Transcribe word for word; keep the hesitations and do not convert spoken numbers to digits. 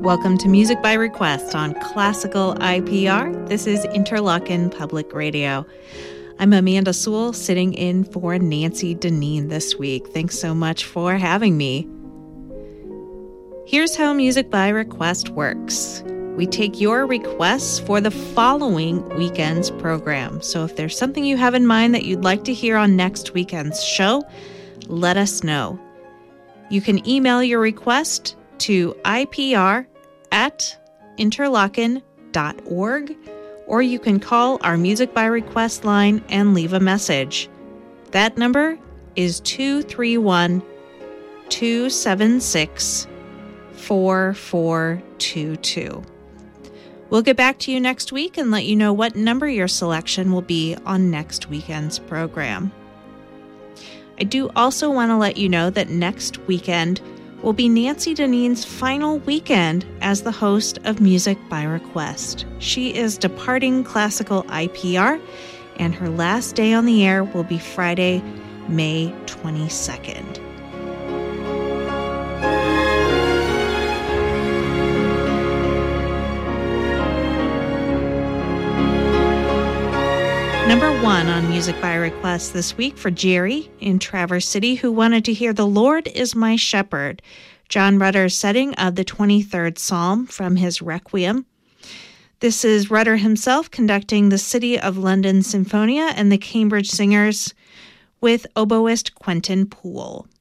Welcome to Music by Request on Classical I P R. This is Interlochen Public Radio. I'm Amanda Sewell, sitting in for Nancy Deneen this week. Thanks so much for having me. Here's how Music by Request works. We take your requests for the following weekend's program. So if there's something you have in mind that you'd like to hear on next weekend's show, let us know. You can email your request to I P R at interlochen dot org, or you can call our Music by Request line and leave a message. That number is two three one, two seven six, four four two two. We'll get back to you next week and let you know what number your selection will be on next weekend's program. I do also want to let you know that next weekend will be Nancy Deneen's final weekend as the host of Music by Request. She is departing Classical I P R, and her last day on the air will be Friday, May twenty-second. Number one on Music by Request this week for Jerry in Traverse City, who wanted to hear The Lord is My Shepherd, John Rutter's setting of the twenty-third Psalm from his Requiem. This is Rutter himself conducting the City of London Sinfonia and the Cambridge Singers with oboist Quentin Poole.